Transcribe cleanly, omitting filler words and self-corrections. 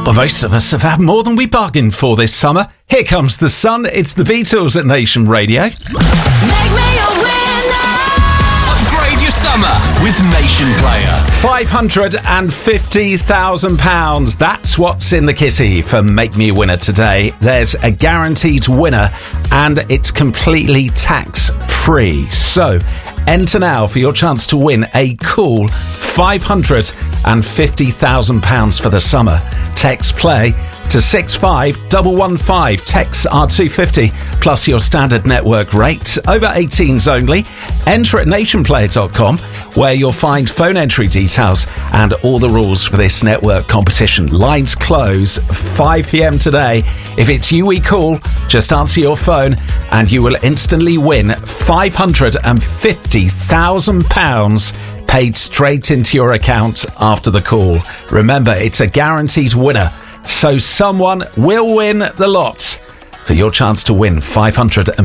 Well, most of us have had more than we bargained for this summer. Here comes the sun. It's the Beatles at Nation Radio. Make me a winner. Upgrade your summer with Nation Player. £550,000. That's what's in the kitty for Make Me a Winner today. There's a guaranteed winner and it's completely tax-free. So enter now for your chance to win a cool £550,000 for the summer. Text play to 65115. Texts are $2.50 plus your standard network rate. Over 18s only. Enter at nationplayer.com where you'll find phone entry details and all the rules for this network competition. Lines close 5 p.m. today. If it's you we call, just answer your phone and you will instantly win £550,000 paid straight into your account after the call. Remember, it's a guaranteed winner, so someone will win the lot for your chance to win £550,000.